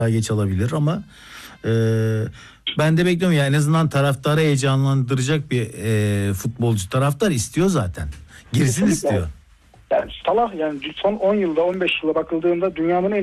daha geç alabilir ama ben de bekliyorum ya, en azından taraftarı heyecanlandıracak bir futbolcu. Taraftar istiyor zaten. Girsin Kesinlikle. istiyor. Yani Salah, yani son 10 yılda 15 yılda bakıldığında dünyanın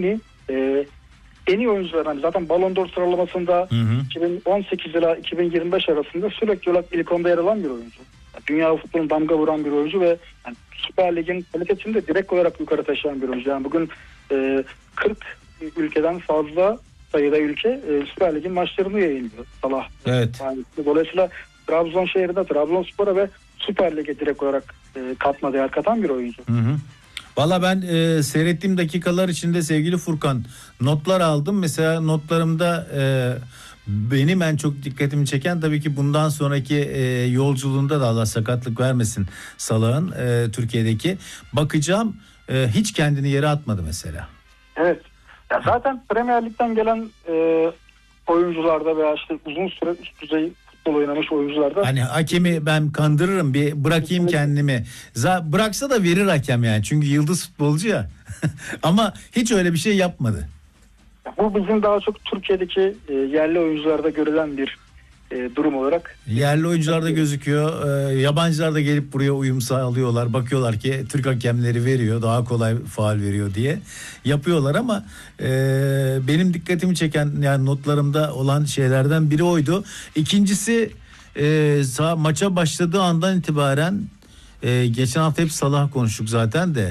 en iyi oyuncularından, zaten Ballon d'Or sıralamasında 2018 ile 2025 arasında sürekli olarak ilk 10'da yer alan bir oyuncu. Yani dünya futboluna damga vuran bir oyuncu ve yani Süper Lig'in kalitesini de direkt olarak yukarı taşıyan bir oyuncu. Yani bugün 40 ülkeden fazla sayıda ülke Süper Lig'in maçlarını yayınlıyor Salah. Evet. Yani dolayısıyla Trabzon şehrinde Trabzonspor'a ve Süper Lig'e direkt olarak katma değer katan bir oyuncu. Valla ben seyrettiğim dakikalar içinde sevgili Furkan notlar aldım. Mesela notlarımda benim en çok dikkatimi çeken tabii ki bundan sonraki yolculuğunda da Allah sakatlık vermesin Salah'ın Türkiye'deki. Bakacağım, hiç kendini yere atmadı mesela. Evet. Ya zaten Premier Lig'den gelen oyuncularda veya işte uzun süre üst düzey futbol oynamış oyuncularda, hani hakemi ben kandırırım, bir bırakayım kendimi. Bıraksa da verir hakem yani. Çünkü yıldız futbolcu ya. Ama hiç öyle bir şey yapmadı. Bu bizim daha çok Türkiye'deki yerli oyuncularda görülen bir durum olarak. Yerli oyuncularda gözüküyor. Yabancılar da gelip buraya uyum sağlıyorlar. Bakıyorlar ki Türk hakemleri veriyor, daha kolay faul veriyor diye yapıyorlar ama benim dikkatimi çeken, yani notlarımda olan şeylerden biri oydu. İkincisi, maça başladığı andan itibaren geçen hafta hep Salah konuştuk zaten de.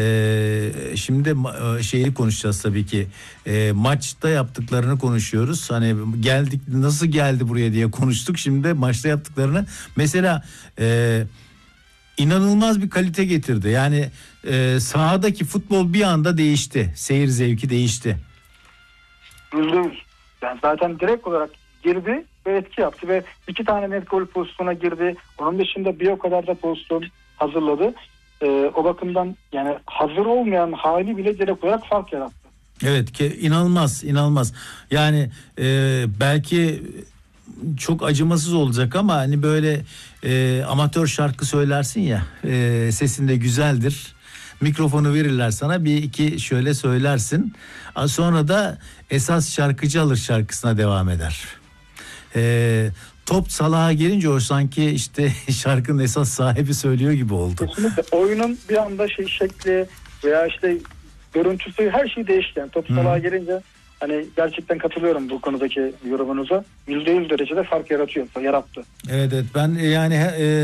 Şimdi şeyi konuşacağız tabii ki. Maçta yaptıklarını konuşuyoruz. Hani geldik, nasıl geldi buraya diye konuştuk. Şimdi de maçta yaptıklarını. Mesela inanılmaz bir kalite getirdi. Yani sahadaki futbol bir anda değişti. Seyir zevki değişti. %100. Yani zaten direkt olarak girdi ve etki yaptı ve 2 tane net gol pozisyona girdi. Onun dışında bir o kadar da pozisyon hazırladı. O bakımdan yani hazır olmayan hali bile direkt olarak fark yarattı. Evet ki inanılmaz. Yani belki çok acımasız olacak ama hani böyle amatör şarkı söylersin ya, sesin de güzeldir. Mikrofonu verirler sana, bir iki şöyle söylersin. Sonra da esas şarkıcı alır şarkısına devam eder. Top Salah'a gelince o sanki işte şarkının esas sahibi söylüyor gibi oldu. Kesinlikle oyunun bir anda şekli veya işte görüntüsü, her şey değişti. Yani top Salah'a gelince hani gerçekten katılıyorum bu konudaki yorumunuza. %100 derecede fark yarattı. Evet ben yani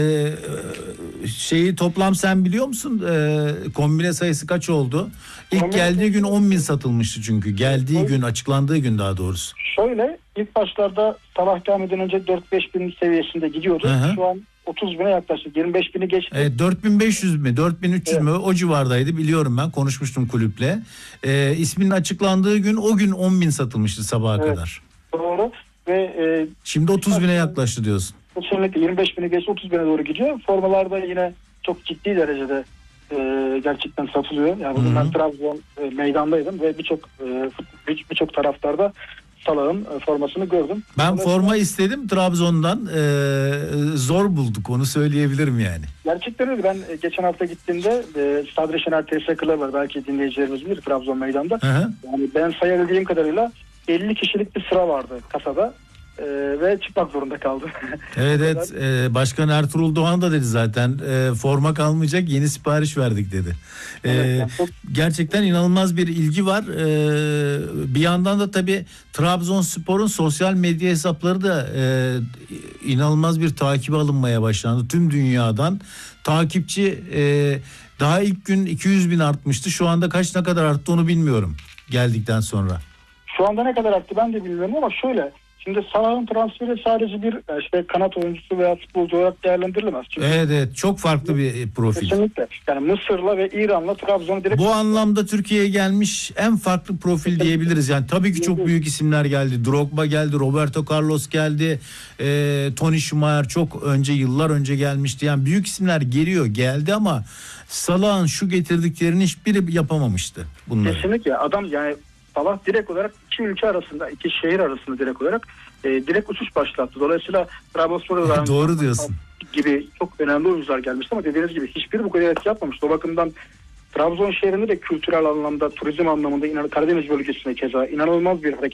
şeyi toplam sen biliyor musun? Kombine sayısı kaç oldu? İlk geldiği gün 10.000 satılmıştı çünkü. Geldiği gün, açıklandığı gün daha doğrusu. Şöyle, ilk başlarda Salah gelmeden önce 4-5 bin seviyesinde gidiyordu. Şu an 30 bine yaklaştı. 25 bini geçti. 4500 mi 4300 mü o civardaydı, biliyorum, ben konuşmuştum kulüple. İsminin açıklandığı gün, o gün 10.000 satılmıştı sabaha kadar. Doğru ve şimdi 30 bine yaklaştı diyorsun. Kesinlikle 25 bini geçti, 30 bine doğru gidiyor. Formalarda yine çok ciddi derecede gerçekten satılıyor. Yani bugün ben Trabzon meydandaydım ve birçok taraftarda Salah'ın formasını gördüm. Ben forma istedim Trabzon'dan, zor bulduk, onu söyleyebilirim yani. Gerçekten öyle. Ben geçen hafta gittiğimde Sadri Şener TS Club var, belki dinleyicilerimiz bilir, Trabzon meydanda. Yani ben sayabildiğim kadarıyla 50 kişilik bir sıra vardı kasada. Ve çıkmak zorunda kaldı. Evet. Başkan Ertuğrul Doğan da dedi zaten, forma kalmayacak, yeni sipariş verdik dedi. Gerçekten inanılmaz bir ilgi var. Bir yandan da tabii Trabzonspor'un sosyal medya hesapları da inanılmaz bir takibe alınmaya başlandı. Tüm dünyadan takipçi daha ilk gün 200 bin artmıştı. Şu anda ne kadar arttı onu bilmiyorum geldikten sonra. Şu anda ne kadar arttı ben de bilmiyorum ama şöyle. Şimdi Salah'ın transferi sadece bir işte kanat oyuncusu veya futbolcu olarak değerlendirilemez. Çünkü evet, çok farklı bir profil. Kesinlikle. Yani Mısır'la ve İran'la Trabzon'u direkt... Bu anlamda Türkiye'ye gelmiş en farklı profil diyebiliriz. Yani tabii ki çok büyük isimler geldi. Drogba geldi, Roberto Carlos geldi, Tony Schumacher çok önce, yıllar önce gelmişti. Yani büyük isimler geldi ama Salah'ın şu getirdiklerini hiçbiri yapamamıştı bunları. Kesinlikle. Adam yani Salah direkt olarak iki ülke arasında, iki şehir arasında direkt olarak direkt uçuş başlattı. Dolayısıyla Trabzonspor'da doğru diyorsun. Gibi çok önemli oyuncular gelmişti ama dediğiniz gibi hiçbiri bu kadar etki yapmamıştı. O bakımdan Trabzon şehrinde de kültürel anlamda, turizm anlamında Karadeniz bölgesinde keza inanılmaz bir